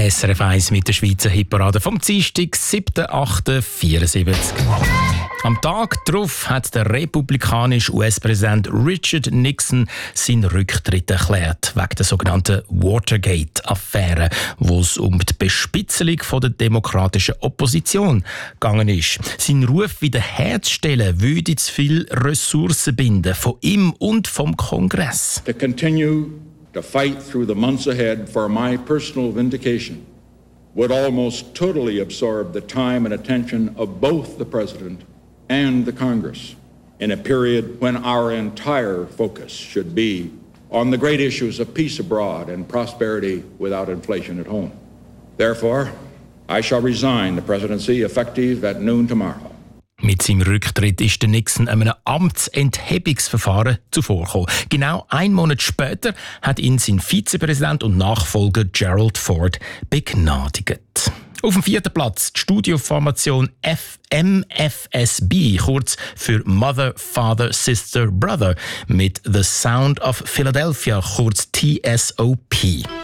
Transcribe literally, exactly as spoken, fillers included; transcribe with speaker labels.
Speaker 1: S R F eins mit der Schweizer Hitparade vom Dienstag, siebten achten vierundsiebzig. Am Tag darauf hat der republikanische U S-Präsident Richard Nixon seinen Rücktritt erklärt, wegen der sogenannten Watergate-Affäre, wo es um die Bespitzelung der demokratischen Opposition gegangen ist. Sein Ruf wiederherzustellen würde zu viele Ressourcen binden, von ihm und vom Kongress.
Speaker 2: To continue to fight through the months ahead for my personal vindication would almost totally absorb the time and attention of both the President and the Congress in a period when our entire focus should be on the great issues of peace abroad and prosperity without inflation at home. Therefore, I shall resign the presidency effective at noon tomorrow.
Speaker 1: Mit seinem Rücktritt ist der Nixon einem Amtsenthebungsverfahren zuvorgekommen. Genau einen Monat später hat ihn sein Vizepräsident und Nachfolger Gerald Ford begnadigt. Auf dem vierten Platz die Studioformation M F S B, kurz für Mother, Father, Sister, Brother, mit The Sound of Philadelphia, kurz T S O P.